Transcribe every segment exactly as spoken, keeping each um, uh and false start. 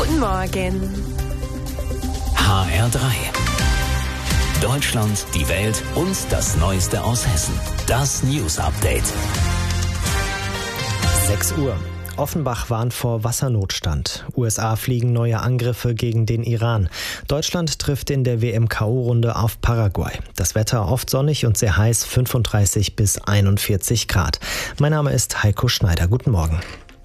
Guten Morgen. H R drei. Deutschland, die Welt und das Neueste aus Hessen. Das News Update. sechs Uhr. Offenbach warnt vor Wassernotstand. U S A fliegen neue Angriffe gegen den Iran. Deutschland trifft in der W M-K O-Runde auf Paraguay. Das Wetter oft sonnig und sehr heiß, fünfunddreißig bis einundvierzig Grad. Mein Name ist Heiko Schneider. Guten Morgen.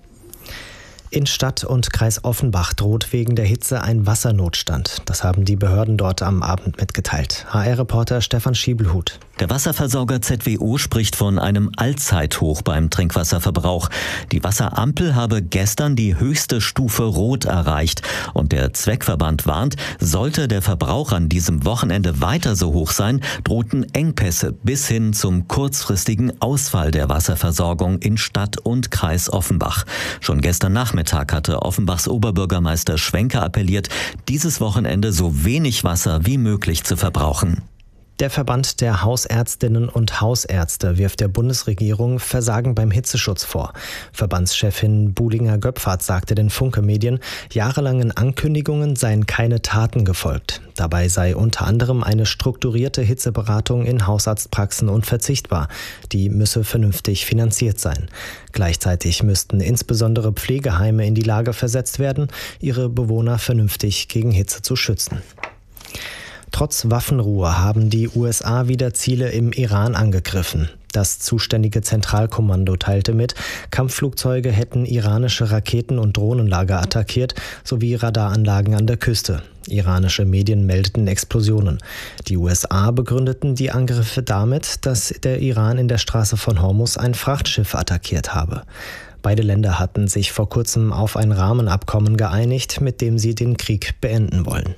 In Stadt und Kreis Offenbach droht wegen der Hitze ein Wassernotstand. Das haben die Behörden dort am Abend mitgeteilt. H R-Reporter Stefan Schiebelhut. Der Wasserversorger Z W O spricht von einem Allzeithoch beim Trinkwasserverbrauch. Die Wasserampel habe gestern die höchste Stufe Rot erreicht. Und der Zweckverband warnt, sollte der Verbrauch an diesem Wochenende weiter so hoch sein, drohten Engpässe bis hin zum kurzfristigen Ausfall der Wasserversorgung in Stadt und Kreis Offenbach. Schon gestern Nachmittag hatte Offenbachs Oberbürgermeister Schwenke appelliert, dieses Wochenende so wenig Wasser wie möglich zu verbrauchen. Der Verband der Hausärztinnen und Hausärzte wirft der Bundesregierung Versagen beim Hitzeschutz vor. Verbandschefin Buhlinger-Göpfert sagte den Funke-Medien, jahrelangen Ankündigungen seien keine Taten gefolgt. Dabei sei unter anderem eine strukturierte Hitzeberatung in Hausarztpraxen unverzichtbar. Die müsse vernünftig finanziert sein. Gleichzeitig müssten insbesondere Pflegeheime in die Lage versetzt werden, ihre Bewohner vernünftig gegen Hitze zu schützen. Trotz Waffenruhe haben die U S A wieder Ziele im Iran angegriffen. Das zuständige Zentralkommando teilte mit, Kampfflugzeuge hätten iranische Raketen- und Drohnenlager attackiert, sowie Radaranlagen an der Küste. Iranische Medien meldeten Explosionen. Die U S A begründeten die Angriffe damit, dass der Iran in der Straße von Hormuz ein Frachtschiff attackiert habe. Beide Länder hatten sich vor kurzem auf ein Rahmenabkommen geeinigt, mit dem sie den Krieg beenden wollen.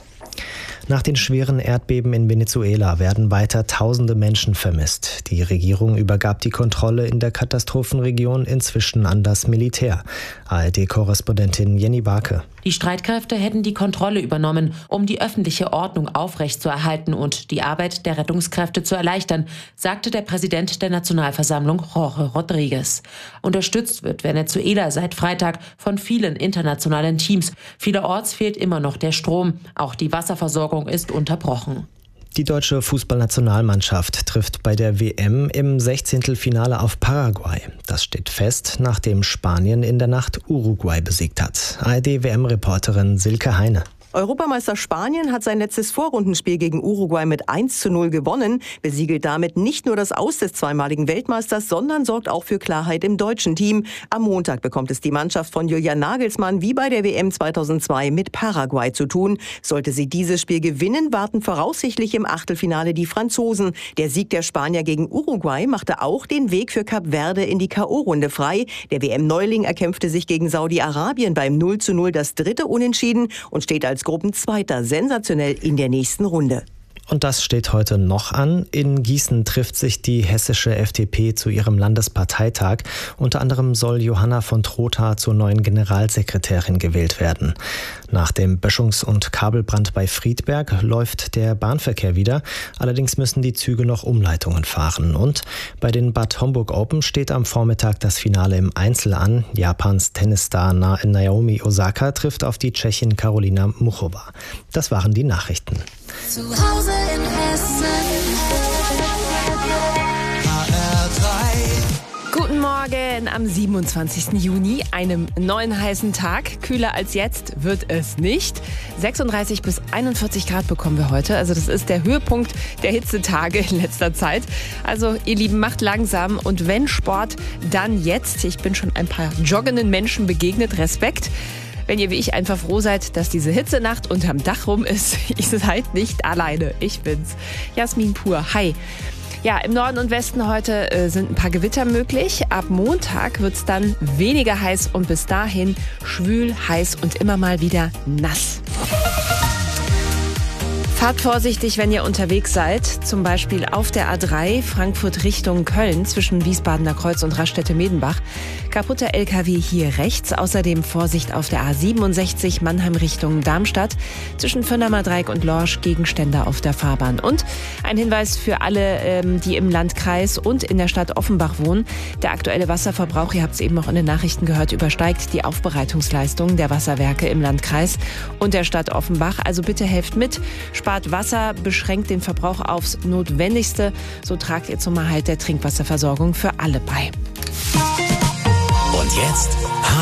Nach den schweren Erdbeben in Venezuela werden weiter tausende Menschen vermisst. Die Regierung übergab die Kontrolle in der Katastrophenregion inzwischen an das Militär. A R D-Korrespondentin Jenny Barke. Die Streitkräfte hätten die Kontrolle übernommen, um die öffentliche Ordnung aufrechtzuerhalten und die Arbeit der Rettungskräfte zu erleichtern, sagte der Präsident der Nationalversammlung Jorge Rodriguez. Unterstützt wird Venezuela seit Freitag von vielen internationalen Teams. Vielerorts fehlt immer noch der Strom. Auch die Wasserversorgung ist unterbrochen. Die deutsche Fußballnationalmannschaft trifft bei der W M im Sechzehntelfinale auf Paraguay. Das steht fest, nachdem Spanien in der Nacht Uruguay besiegt hat. A R D-W M-Reporterin Silke Heine. Europameister Spanien hat sein letztes Vorrundenspiel gegen Uruguay mit eins zu null gewonnen, besiegelt damit nicht nur das Aus des zweimaligen Weltmeisters, sondern sorgt auch für Klarheit im deutschen Team. Am Montag bekommt es die Mannschaft von Julian Nagelsmann wie bei der W M zweitausendzwei mit Paraguay zu tun. Sollte sie dieses Spiel gewinnen, warten voraussichtlich im Achtelfinale die Franzosen. Der Sieg der Spanier gegen Uruguay machte auch den Weg für Kap Verde in die K O-Runde frei. Der W M-Neuling erkämpfte sich gegen Saudi-Arabien beim null zu null das dritte Unentschieden und steht als Gruppenzweiter sensationell in der nächsten Runde. Und das steht heute noch an. In Gießen trifft sich die hessische F D P zu ihrem Landesparteitag. Unter anderem soll Johanna von Trotha zur neuen Generalsekretärin gewählt werden. Nach dem Böschungs- und Kabelbrand bei Friedberg läuft der Bahnverkehr wieder. Allerdings müssen die Züge noch Umleitungen fahren. Und bei den Bad Homburg Open steht am Vormittag das Finale im Einzel an. Japans Tennisstar Naomi Osaka trifft auf die Tschechin Karolina Muchova. Das waren die Nachrichten. Zu Hause in Hessen. H R drei. Guten Morgen am siebenundzwanzigsten Juni, einem neuen heißen Tag. Kühler als jetzt wird es nicht. sechsunddreißig bis einundvierzig Grad bekommen wir heute. Also das ist der Höhepunkt der Hitzetage in letzter Zeit. Also ihr Lieben, macht langsam und wenn Sport, dann jetzt. Ich bin schon ein paar joggenden Menschen begegnet. Respekt. Wenn ihr wie ich einfach froh seid, dass diese Hitzenacht unterm Dach rum ist, ihr seid nicht alleine. Ich bin's. Jasmin pur. Hi. Ja, im Norden und Westen heute äh, sind ein paar Gewitter möglich. Ab Montag wird's dann weniger heiß und bis dahin schwül, heiß und immer mal wieder nass. Fahrt vorsichtig, wenn ihr unterwegs seid, zum Beispiel auf der A drei Frankfurt Richtung Köln zwischen Wiesbadener Kreuz und Raststätte-Medenbach. Kaputter L K W hier rechts, außerdem Vorsicht auf der A siebenundsechzig Mannheim Richtung Darmstadt zwischen Vönnermer Dreieck und Lorsch, Gegenstände auf der Fahrbahn. Und ein Hinweis für alle, ähm, die im Landkreis und in der Stadt Offenbach wohnen: Der aktuelle Wasserverbrauch, ihr habt es eben auch in den Nachrichten gehört, übersteigt die Aufbereitungsleistung der Wasserwerke im Landkreis und der Stadt Offenbach. Also bitte helft mit. Spart Wasser, beschränkt den Verbrauch aufs Notwendigste. So tragt ihr zum Erhalt der Trinkwasserversorgung für alle bei. Und jetzt